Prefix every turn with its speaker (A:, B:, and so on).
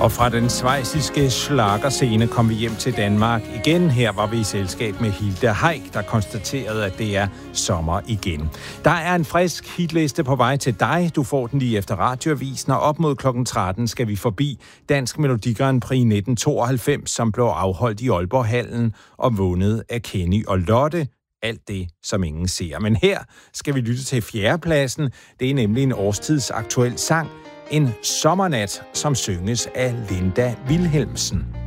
A: Og fra den schweiziske schlagerscene kom vi hjem til Danmark igen. Her var vi i selskab med Hilda Haik, der konstaterede, at det er sommer igen. Der er en frisk hitliste på vej til dig. Du får den lige efter radioavisen, og op mod klokken 13 skal vi forbi Dansk Melodi Grand Prix 1992, som blev afholdt i Aalborghallen og vundet af Kenny og Lotte. Alt det, som ingen ser. Men her skal vi lytte til fjerdepladsen. Det er nemlig en årstidsaktuel sang. En sommernat, som synges af Linda Wilhelmsen.